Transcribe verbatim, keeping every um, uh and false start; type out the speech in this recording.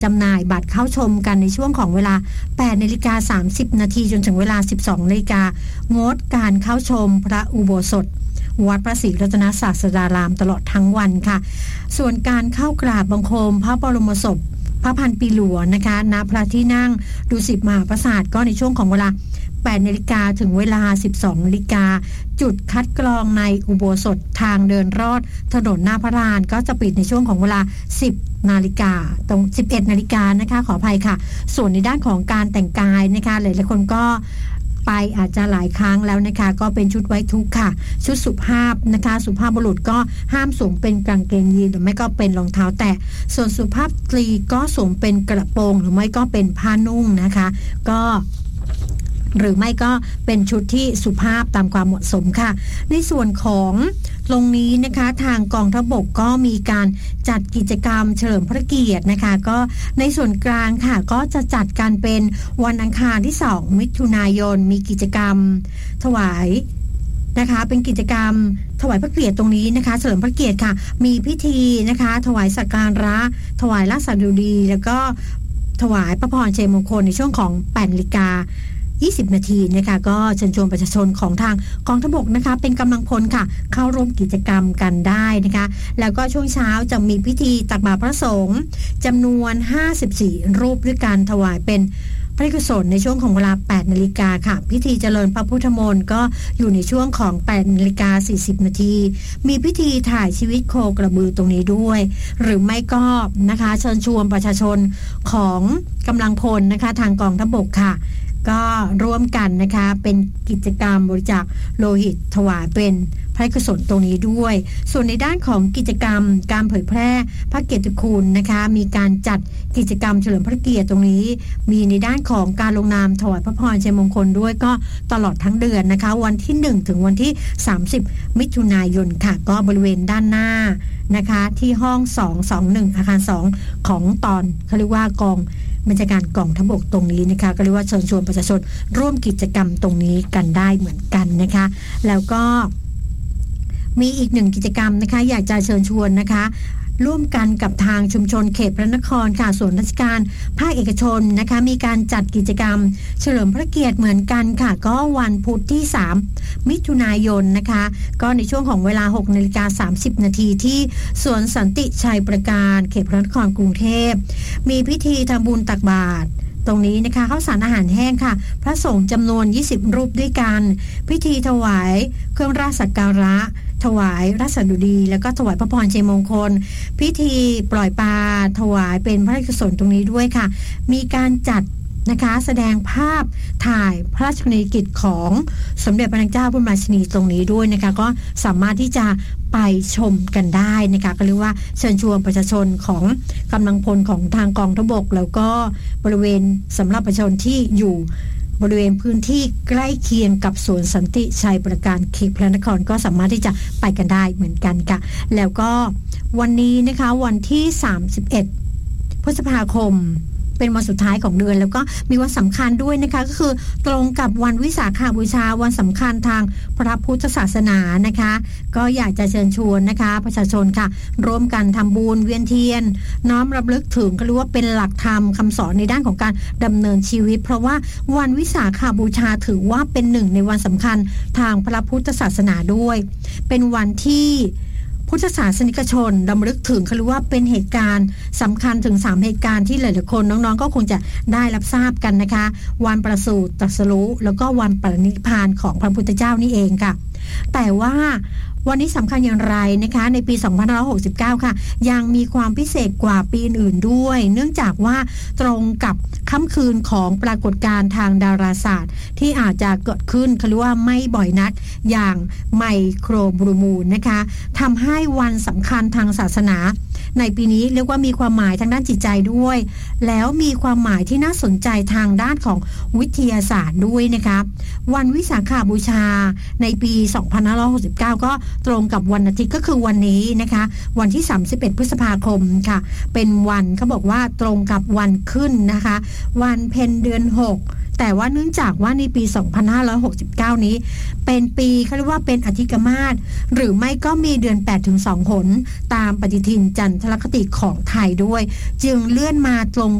จำหน่ายบัตรเข้าชมกันในช่วงของเวลา แปดนาฬิกาสามสิบนาทีจนถึงเวลา สิบสองนาฬิกางดการเข้าชมพระอุโบสถวัดพระศรีรัตนศาสดารามตลอดทั้งวันค่ะส่วนการเข้ากราบบังคมพระบรมศพพระพันปีหลวงนะคะณพระที่นั่งดุสิตมหาปราสาทก็ในช่วงของเวลา แปดนาฬิกาถึงเวลา สิบสองนาฬิกาจุดคัดกรองในอุโบสถทางเดินรอดถนนหน้าพระลานก็จะปิดในช่วงของเวลา สิบนาฬิกาตรง สิบเอ็ดนาฬิกานะคะขออภัยค่ะส่วนในด้านของการแต่งกายนะคะหลายๆคนก็ไปอาจจะหลายครั้งแล้วนะคะก็เป็นชุดไว้ทุกข์ค่ะชุดสุภาพนะคะสุภาพบุรุษก็ห้ามสวมเป็นกางเกงยีนหรือไม่ก็เป็นรองเท้าแตะส่วนสุภาพสตรีก็สวมเป็นกระโปรงหรือไม่ก็เป็นผ้านุ่งนะคะก็หรือไม่ก็เป็นชุดที่สุภาพตามความเหมาะสมค่ะในส่วนของตรงนี้นะคะทางกองทัพบกก็มีการจัดกิจกรรมเฉลิมพระเกียรตินะคะก็ในส่วนกลางค่ะก็จะจัดการเป็นวันอังคารที่สองมิถุนายนมีกิจกรรมถวายนะคะเป็นกิจกรรมถวายพระเกียรติตรงนี้นะคะเฉลิมพระเกียรติค่ะมีพิธีนะคะถวายสักการะถวายราชสดุดีแล้วก็ถวายพระพรชัยมงคลในช่วงของ แปดนาฬิกายี่สิบนาทีนะคะก็เชิญชวนประชาชนของทางกองทัพบกนะคะเป็นกำลังพลค่ะเข้าร่วมกิจกรรมกันได้นะคะแล้วก็ช่วงเช้าจะมีพิธีตักบาตรพระสงฆ์จำนวนห้าสิบสี่รูปด้วยการถวายเป็นพระกุศลในช่วงของเวลา แปดนาฬิกาค่ะพิธีเจริญพระพุทธมนต์ก็อยู่ในช่วงของ แปดนาฬิกาสี่สิบนาทีมีพิธีถ่ายชีวิตโคกระบือตรงนี้ด้วยหรือไม่ก็นะคะเชิญชวนประชาชนของกำลังพลนะคะทางกองทัพบกค่ะก็ร่วมกันนะคะเป็นกิจกรรมบริจาคโลหิตถวายเป็นพระกุศลตรงนี้ด้วยส่วนในด้านของกิจกรรมการเผยแพร่พระเกียรติคุณนะคะมีการจัดกิจกรรมเฉลิมพระเกียรติตรงนี้มีในด้านของการลงนามถวายพระพรชัยมงคลด้วยก็ตลอดทั้งเดือนนะคะวันที่หนึ่งถึงวันที่สามสิบมิถุนายนค่ะก็บริเวณด้านหน้านะคะที่ห้องสองสองหนึ่งอาคารสองของตอนเขาเรียกว่ากองบัญชาการกองทัพบกตรงนี้นะคะก็เรียกว่าเชิญชวนประชาชนร่วมกิจกรรมตรงนี้กันได้เหมือนกันนะคะแล้วก็มีอีกหนึ่งกิจกรรมนะคะอยากจะเชิญชวนนะคะร่วมกันกับทางชุมชนเขตพระนครค่ะส่วนราชการภาคเอกชนนะคะมีการจัดกิจกรรมเฉลิมพระเกียรติเหมือนกันค่ะก็วันพุธที่สามมิถุนายนนะคะก็ในช่วงของเวลา หกนาฬิกาสามสิบนาทีที่สวนสันติชัยประการเขตพระนครกรุงเทพมีพิธีทำบุญตักบาตรตรงนี้นะคะข้าวสารอาหารแห้งค่ะพระสงฆ์จำนวนยี่สิบรูปด้วยกันพิธีถวายเครื่องราชสักการะถวายราชสดุดีแล้วก็ถวายพระพรชัยมงคลพิธีปล่อยปลาถวายเป็นพระราชกุศลตรงนี้ด้วยค่ะมีการจัดนะคะแสดงภาพถ่ายพระราชกรณียกิจของสมเด็จพระนางเจ้าพระบรมราชินีตรงนี้ด้วยนะคะก็สามารถที่จะไปชมกันได้นะคะก็เรียกว่าเชิญชวนประชาชนของกำลังพลของทางกองทัพบกแล้วก็บริเวณสำหรับประชาชนที่อยู่บริเวณพื้นที่ใกล้เคียงกับสวนสันติชัยประการเขตพระนครก็สามารถที่จะไปกันได้เหมือนกันค่ะแล้วก็วันนี้นะคะวันที่สามสิบเอ็ดพฤษภาคมเป็นวันสุดท้ายของเดือนแล้วก็มีวันสำคัญด้วยนะคะก็คือตรงกับวันวิสาขบูชาวันสำคัญทางพระพุทธศาสนานะคะก็อยากจะเชิญชวนนะคะประชาชนค่ะร่วมกันทำบุญเวียนเทียนน้อมรำลึกถึงก็เรียกว่าเป็นหลักธรรมคำสอนในด้านของการดำเนินชีวิตเพราะว่าวันวิสาขบูชาถือว่าเป็นหนึ่งในวันสำคัญทางพระพุทธศาสนาด้วยเป็นวันที่พุทธศาสนิกชนรำลึกถึงเขาเรียกว่าเป็นเหตุการณ์สำคัญถึงสามเหตุการณ์ที่หลายๆคนน้องๆก็คงจะได้รับทราบกันนะคะวันประสูติตรัสรู้แล้วก็วันปรินิพพานของพระพุทธเจ้านี่เองค่ะแต่ว่าวันนี้สำคัญอย่างไรนะคะในปีสองพันห้าร้อยหกสิบเก้าค่ะยังมีความพิเศษกว่าปีอื่นด้วยเนื่องจากว่าตรงกับค่ำคืนของปรากฏการณ์ทางดาราศาสตร์ที่อาจจะเกิดขึ้นเขาเรียกว่าไม่บ่อยนักอย่างไมโครบลูมูนนะคะทำให้วันสำคัญทางศาสนาในปีนี้เรียกว่ามีความหมายทางด้านจิตใจด้วยแล้วมีความหมายที่น่าสนใจทางด้านของวิทยาศาสตร์ด้วยนะคะวันวิสาขบูชาในปีสองพันห้าร้อยหกสิบเก้าก็ตรงกับวันอาทิตย์ก็คือวันนี้นะคะวันที่สามสิบเอ็ดพฤษภาคมค่ะเป็นวันเขาบอกว่าตรงกับวันขึ้นนะคะวันเพ็ญเดือนหกแต่ว่าเนื่องจากว่าในปี สองพันห้าร้อยหกสิบเก้า นี้เป็นปีเขาเรียกว่าเป็นอธิกมาศหรือไม่ก็มีเดือน แปดถึงสอง หนตามปฏิทินจันทรคติของไทยด้วยจึงเลื่อนมาตรง